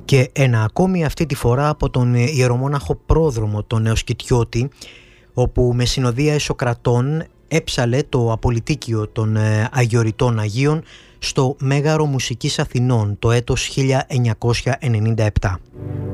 Και ένα ακόμη, αυτή τη φορά από τον ιερομόναχο πρόδρομο, τον Νεοσκητιώτη, όπου με συνοδεία Ισοκρατών έψαλε το απολυτίκιο των Αγιοριτών Αγίων στο Μέγαρο Μουσικής Αθηνών το έτος 1997.